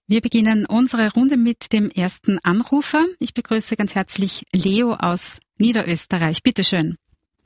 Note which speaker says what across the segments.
Speaker 1: Wir beginnen unsere Runde mit dem ersten Anrufer. Ich begrüße ganz herzlich Leo aus Niederösterreich. Bitte schön.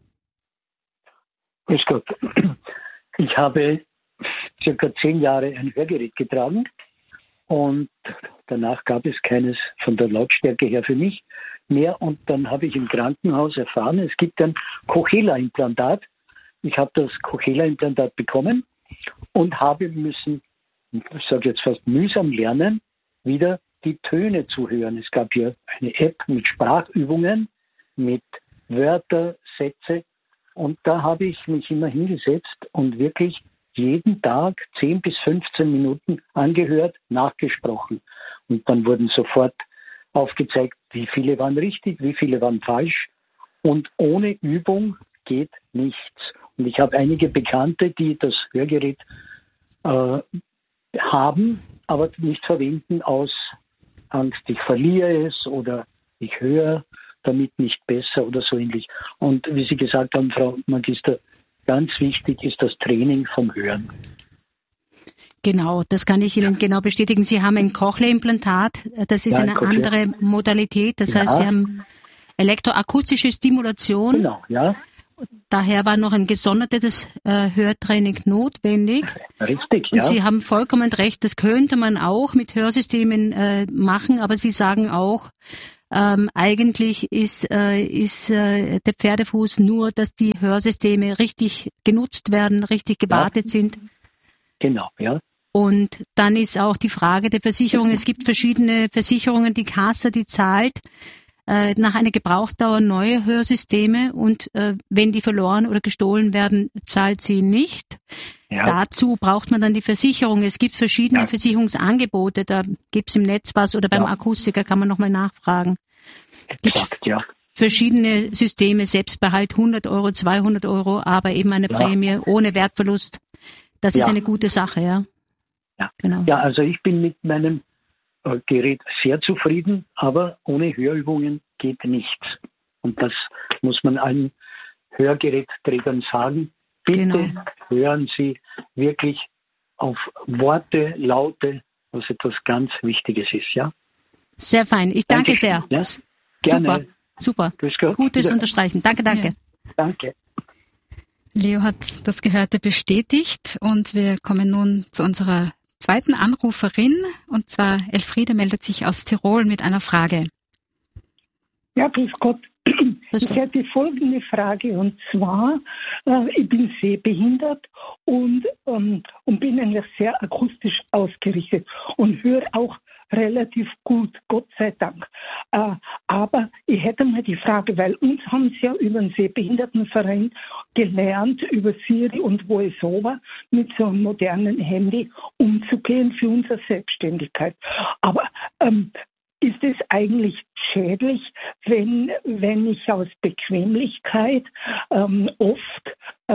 Speaker 2: Grüß Gott. Ich habe circa 10 Jahre ein Hörgerät getragen und danach gab es keines von der Lautstärke her für mich mehr. Und dann habe ich im Krankenhaus erfahren, es gibt ein Cochlear-Implantat. Ich habe das Cochlear-Implantat bekommen und habe müssen, ich sage jetzt fast mühsam lernen, wieder die Töne zu hören. Es gab hier eine App mit Sprachübungen, mit Wörter, Sätze. Und da habe ich mich immer hingesetzt und wirklich jeden Tag 10 bis 15 Minuten angehört, nachgesprochen. Und dann wurden sofort aufgezeigt, wie viele waren richtig, wie viele waren falsch. Und ohne Übung geht nichts. Und ich habe einige Bekannte, die das Hörgerät haben, aber nicht verwenden aus Angst, ich verliere es oder ich höre damit nicht besser oder so ähnlich. Und wie Sie gesagt haben, Frau Magister, ganz wichtig ist das Training vom Hören.
Speaker 3: Genau, das kann ich Ihnen genau bestätigen. Sie haben ein Cochlea-Implantat, das ist eine andere Modalität, das heißt, Sie haben elektroakustische Stimulation.
Speaker 2: Genau, ja.
Speaker 3: Daher war noch ein gesondertes Hörtraining notwendig.
Speaker 2: Richtig, ja.
Speaker 3: Und Sie haben vollkommen recht, das könnte man auch mit Hörsystemen machen, aber Sie sagen auch, eigentlich ist der Pferdefuß nur, dass die Hörsysteme richtig genutzt werden, richtig gewartet sind.
Speaker 2: Genau, ja.
Speaker 3: Und dann ist auch die Frage der Versicherung. Es gibt verschiedene Versicherungen, die Kasse, die zahlt nach einer Gebrauchsdauer neue Hörsysteme und wenn die verloren oder gestohlen werden, zahlt sie nicht. Ja. Dazu braucht man dann die Versicherung. Es gibt verschiedene Versicherungsangebote, da gibt's im Netz was oder beim Akustiker kann man nochmal nachfragen.
Speaker 2: Exakt, ja.
Speaker 3: Verschiedene Systeme, Selbstbehalt 100 Euro, 200 Euro, aber eben eine Prämie ohne Wertverlust. Das ist eine gute Sache, ja.
Speaker 2: Ja.
Speaker 3: Genau.
Speaker 2: Ja, also ich bin mit meinem Gerät sehr zufrieden, aber ohne Hörübungen geht nichts. Und das muss man allen Hörgerätträgern sagen. Bitte hören Sie wirklich auf Worte, Laute, was etwas ganz Wichtiges ist, ja?
Speaker 3: Sehr fein. Ich danke sehr.
Speaker 2: Ja? Gerne.
Speaker 3: Super. Gutes Unterstreichen. Danke.
Speaker 2: Ja. Danke.
Speaker 1: Leo hat das Gehörte bestätigt und wir kommen nun zu unserer zweiten Anruferin, und zwar Elfriede meldet sich aus Tirol mit einer Frage.
Speaker 4: Ja, grüß Gott. Ich hätte folgende Frage, und zwar, ich bin sehbehindert und bin eigentlich sehr akustisch ausgerichtet und höre auch relativ gut, Gott sei Dank. Aber ich hätte mal die Frage, weil uns haben sie ja über den Sehbehindertenverein gelernt, über Siri und VoiceOver mit so einem modernen Handy umzugehen für unsere Selbstständigkeit. Aber ist es eigentlich schädlich, wenn ich aus Bequemlichkeit oft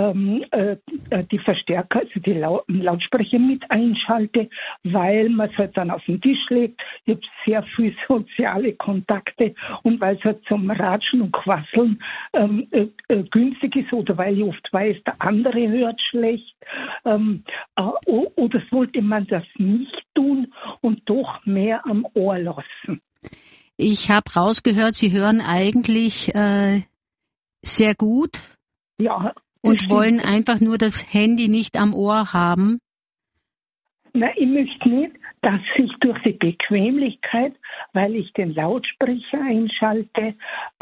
Speaker 4: die Verstärker, also die Lautsprecher mit einschalte, weil man es halt dann auf den Tisch legt. Ich habe sehr viel soziale Kontakte und weil es halt zum Ratschen und Quasseln günstig ist oder weil ich oft weiß, der andere hört schlecht. Oder sollte man das nicht tun und doch mehr am Ohr lassen?
Speaker 3: Ich habe rausgehört, Sie hören eigentlich sehr gut.
Speaker 4: Ja.
Speaker 3: Und wollen einfach nur das Handy nicht am Ohr haben?
Speaker 4: Na, ich möchte nicht, dass ich durch die Bequemlichkeit, weil ich den Lautsprecher einschalte,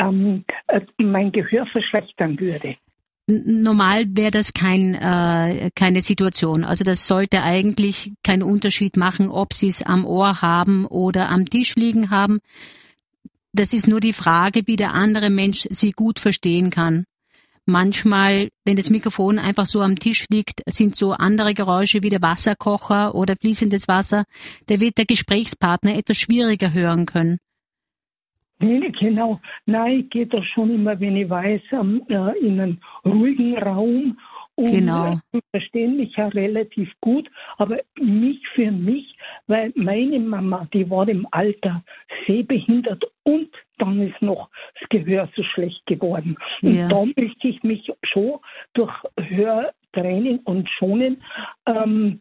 Speaker 4: mein Gehör verschlechtern würde.
Speaker 3: Normal wäre das keine Situation. Also das sollte eigentlich keinen Unterschied machen, ob Sie es am Ohr haben oder am Tisch liegen haben. Das ist nur die Frage, wie der andere Mensch Sie gut verstehen kann. Manchmal, wenn das Mikrofon einfach so am Tisch liegt, sind so andere Geräusche wie der Wasserkocher oder fließendes Wasser. Da wird der Gesprächspartner etwas schwieriger hören können.
Speaker 4: Nee, genau. Nein, ich gehe doch schon immer, wenn ich weiß, in einen ruhigen Raum. Und verstehen mich ja relativ gut, aber für mich, weil meine Mama, die war im Alter sehbehindert und dann ist noch das Gehör so schlecht geworden. Und da möchte ich mich schon durch Hörtraining und Schonen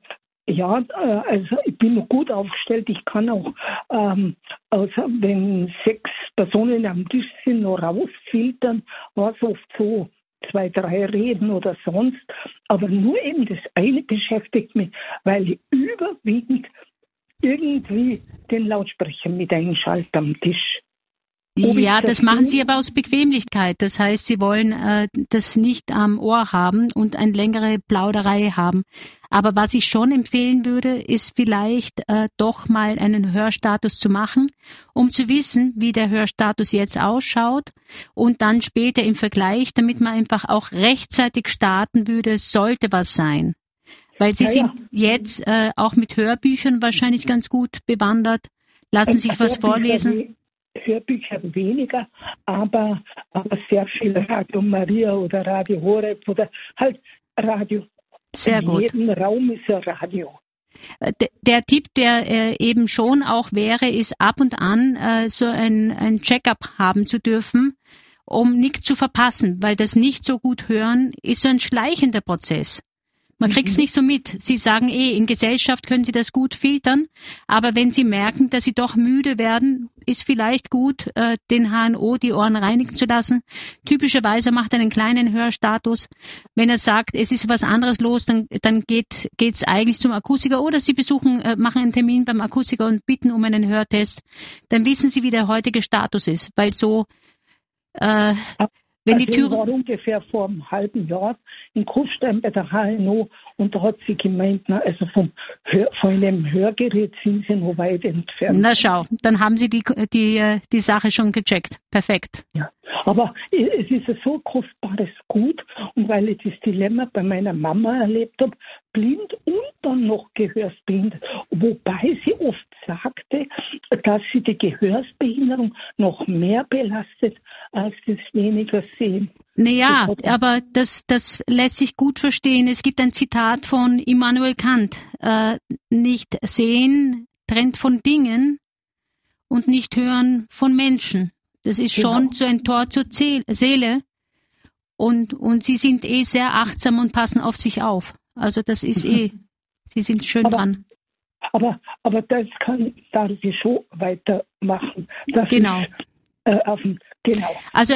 Speaker 4: Ja, also ich bin noch gut aufgestellt. Ich kann auch, also wenn 6 Personen am Tisch sind, noch rausfiltern, was oft so 2, 3 reden oder sonst. Aber nur eben das eine beschäftigt mich, weil ich überwiegend irgendwie den Lautsprecher mit einschalte am Tisch.
Speaker 3: Ja, das machen Sie aber aus Bequemlichkeit. Das heißt, Sie wollen das nicht am Ohr haben und eine längere Plauderei haben. Aber was ich schon empfehlen würde, ist vielleicht doch mal einen Hörstatus zu machen, um zu wissen, wie der Hörstatus jetzt ausschaut und dann später im Vergleich, damit man einfach auch rechtzeitig starten würde, sollte was sein. Weil Sie sind jetzt auch mit Hörbüchern wahrscheinlich ganz gut bewandert, lassen sich was vorlesen.
Speaker 4: Hörbücher weniger, aber sehr viel Radio Maria oder Radio Horeb oder halt Radio.
Speaker 3: Sehr gut.
Speaker 4: In jedem Raum ist ein Radio.
Speaker 3: Der Tipp, der eben schon auch wäre, ist ab und an so ein Check-up haben zu dürfen, um nichts zu verpassen, weil das nicht so gut hören ist so ein schleichender Prozess. Man kriegt's nicht so mit. Sie sagen in Gesellschaft können Sie das gut filtern, aber wenn Sie merken, dass Sie doch müde werden, ist vielleicht gut, den HNO die Ohren reinigen zu lassen. Typischerweise macht er einen kleinen Hörstatus. Wenn er sagt, es ist was anderes los, dann geht's eigentlich zum Akustiker oder Sie machen einen Termin beim Akustiker und bitten um einen Hörtest. Dann wissen Sie, wie der heutige Status ist, weil so wenn die Tür
Speaker 4: war ungefähr vor einem halben Jahr in Kufstein bei der HNO und da hat sie gemeint, also von einem Hörgerät sind sie noch weit entfernt.
Speaker 3: Na schau, dann haben Sie die Sache schon gecheckt. Perfekt.
Speaker 4: Ja, aber es ist ein so kostbares Gut und weil ich das Dilemma bei meiner Mama erlebt habe, blind und dann noch gehörsbehindert, wobei sie oft sagte, dass sie die Gehörsbehinderung noch mehr belastet als das weniger Sehen.
Speaker 3: Naja, aber das lässt sich gut verstehen. Es gibt ein Zitat von Immanuel Kant. Nicht sehen trennt von Dingen und nicht hören von Menschen. Das ist schon so ein Tor zur Seele. Und sie sind sehr achtsam und passen auf sich auf. Also das ist Sie sind schön dran.
Speaker 4: Aber das darf ich schon weitermachen.
Speaker 3: Genau.
Speaker 4: Genau.
Speaker 3: Also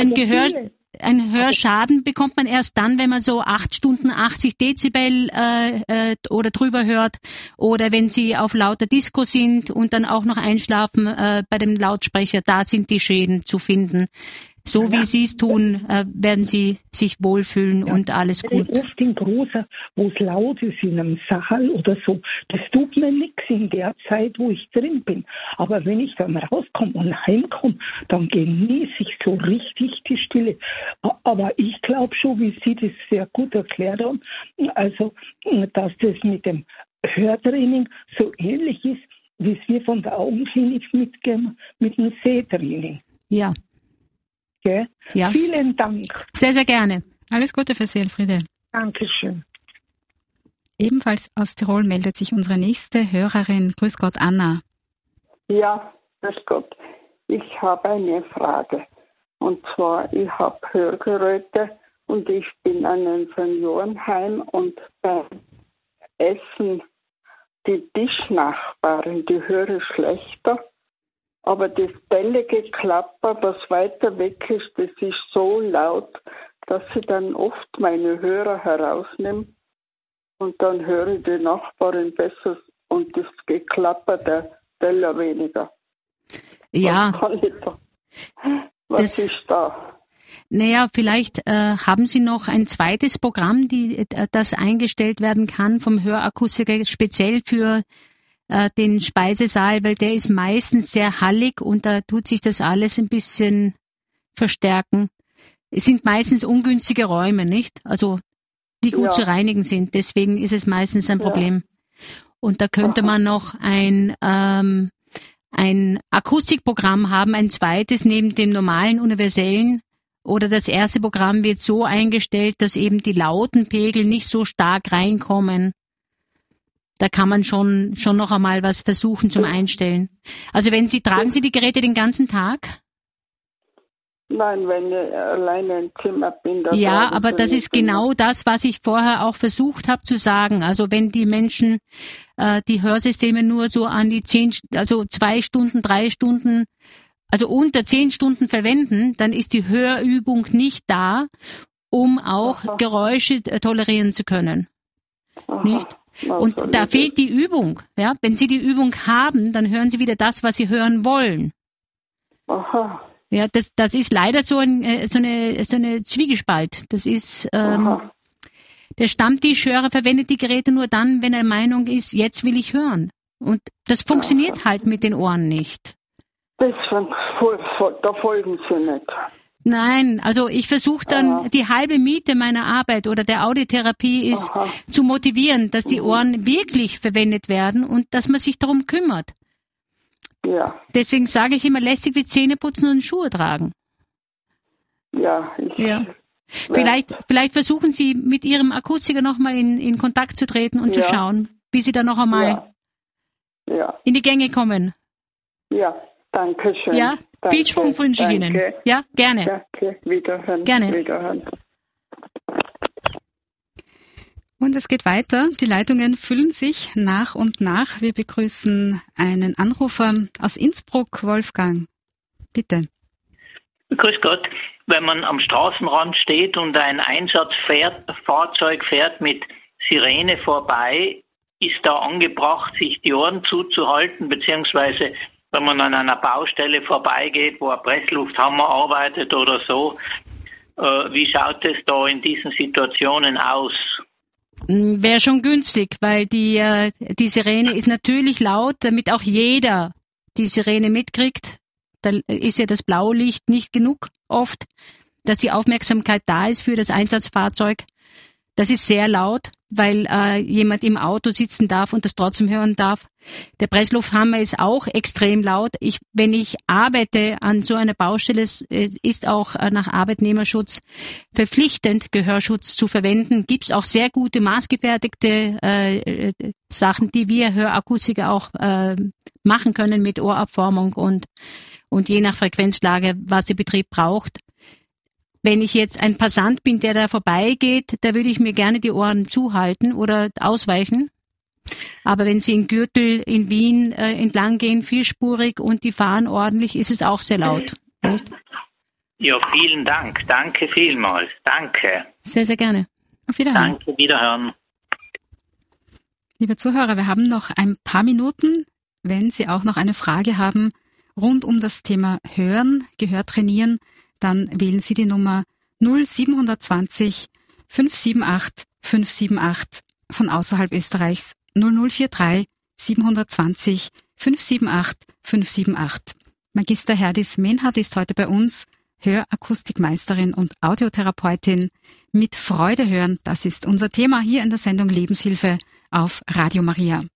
Speaker 3: ein Hörschaden bekommt man erst dann, wenn man so 8 Stunden 80 Dezibel oder drüber hört oder wenn Sie auf lauter Disco sind und dann auch noch einschlafen bei dem Lautsprecher, da sind die Schäden zu finden. So wie Sie es tun, werden Sie sich wohlfühlen und alles gut.
Speaker 4: Oft in großer, wo es laut ist, in einem Saal oder so, das tut mir nichts in der Zeit, wo ich drin bin. Aber wenn ich dann rauskomme und heimkomme, dann genieße ich so richtig die Stille. Aber ich glaube schon, wie Sie das sehr gut erklärt haben, also, dass das mit dem Hörtraining so ähnlich ist, wie es wir von der Augenklinik mitgeben, mit dem Sehtraining.
Speaker 3: Ja.
Speaker 4: Okay.
Speaker 3: Ja.
Speaker 4: Vielen Dank.
Speaker 3: Sehr, sehr gerne.
Speaker 1: Alles Gute für Sie, Elfriede.
Speaker 4: Dankeschön.
Speaker 1: Ebenfalls aus Tirol meldet sich unsere nächste Hörerin. Grüß Gott, Anna.
Speaker 5: Ja, grüß Gott. Ich habe eine Frage. Und zwar, ich habe Hörgeräte und ich bin in einem Seniorenheim und beim Essen die Tischnachbarin, die höre schlechter. Aber das Bällegeklapper, was weiter weg ist, das ist so laut, dass ich dann oft meine Hörer herausnehme und dann höre ich die Nachbarin besser und das Geklapper der Teller weniger.
Speaker 3: Ja.
Speaker 5: Was ist da?
Speaker 3: Naja, vielleicht haben Sie noch ein zweites Programm, das eingestellt werden kann vom Hörakustiker, speziell für den Speisesaal, weil der ist meistens sehr hallig und da tut sich das alles ein bisschen verstärken. Es sind meistens ungünstige Räume, nicht? Also die gut zu reinigen sind. Deswegen ist es meistens ein Problem. Und da könnte man noch ein Akustikprogramm haben, ein zweites neben dem normalen universellen. Oder das erste Programm wird so eingestellt, dass eben die lauten Pegel nicht so stark reinkommen. Da kann man schon noch einmal was versuchen zum Einstellen. Also tragen Sie die Geräte den ganzen Tag?
Speaker 5: Nein, wenn ich alleine im Zimmer bin.
Speaker 3: Ja, aber das ist genau das, was ich vorher auch versucht habe zu sagen. Also wenn die Menschen die Hörsysteme nur so an die 2 Stunden, 3 Stunden, also unter 10 Stunden verwenden, dann ist die Hörübung nicht da, um auch Geräusche tolerieren zu können. Nicht? Und da fehlt die Übung. Ja? Wenn Sie die Übung haben, dann hören Sie wieder das, was Sie hören wollen.
Speaker 5: Aha.
Speaker 3: Ja, das ist leider so eine Zwiegespalt. Das ist der Stammtischhörer verwendet die Geräte nur dann, wenn er der Meinung ist, jetzt will ich hören. Und das funktioniert halt mit den Ohren nicht.
Speaker 5: Da folgen Sie nicht.
Speaker 3: Nein, also ich versuche dann die halbe Miete meiner Arbeit oder der Audiotherapie ist zu motivieren, dass die Ohren wirklich verwendet werden und dass man sich darum kümmert.
Speaker 5: Ja.
Speaker 3: Deswegen sage ich immer, lästig wie Zähne putzen und Schuhe tragen.
Speaker 5: Ja.
Speaker 3: Vielleicht versuchen Sie mit Ihrem Akustiker nochmal in Kontakt zu treten und zu schauen, wie Sie da noch einmal in die Gänge kommen.
Speaker 5: Ja, danke schön.
Speaker 3: Ja,
Speaker 5: danke,
Speaker 3: viel Schwung wünsche ich Ihnen. Ja, gerne.
Speaker 5: Danke, wiederhören.
Speaker 3: Gerne.
Speaker 5: Wiederhören.
Speaker 1: Und es geht weiter. Die Leitungen füllen sich nach und nach. Wir begrüßen einen Anrufer aus Innsbruck, Wolfgang. Bitte.
Speaker 6: Grüß Gott. Wenn man am Straßenrand steht und ein Einsatzfahrzeug fährt mit Sirene vorbei, ist da angebracht, sich die Ohren zuzuhalten, beziehungsweise wenn man an einer Baustelle vorbeigeht, wo ein Presslufthammer arbeitet oder so. Wie schaut es da in diesen Situationen aus?
Speaker 3: Wäre schon günstig, weil die Sirene ist natürlich laut, damit auch jeder die Sirene mitkriegt. Da ist ja das Blaulicht nicht genug oft, dass die Aufmerksamkeit da ist für das Einsatzfahrzeug. Das ist sehr laut, weil jemand im Auto sitzen darf und das trotzdem hören darf. Der Presslufthammer ist auch extrem laut. Wenn ich arbeite an so einer Baustelle, ist auch nach Arbeitnehmerschutz verpflichtend, Gehörschutz zu verwenden. Gibt es auch sehr gute maßgefertigte Sachen, die wir Hörakustiker auch machen können mit Ohrabformung und je nach Frequenzlage, was der Betrieb braucht. Wenn ich jetzt ein Passant bin, der da vorbeigeht, da würde ich mir gerne die Ohren zuhalten oder ausweichen. Aber wenn Sie in Gürtel in Wien entlang gehen, vierspurig und die fahren ordentlich, ist es auch sehr laut. Nicht?
Speaker 6: Ja, vielen Dank. Danke vielmals. Danke.
Speaker 3: Sehr, sehr gerne.
Speaker 1: Auf Wiederhören.
Speaker 6: Danke, Wiederhören.
Speaker 1: Liebe Zuhörer, wir haben noch ein paar Minuten. Wenn Sie auch noch eine Frage haben rund um das Thema Hören, Gehör trainieren, dann wählen Sie die Nummer 0720 578 578 von außerhalb Österreichs 0043 720 578 578. Magister Herdis Menhardt ist heute bei uns, Hörakustikmeisterin und Audiotherapeutin. Mit Freude hören, das ist unser Thema hier in der Sendung Lebenshilfe auf Radio Maria.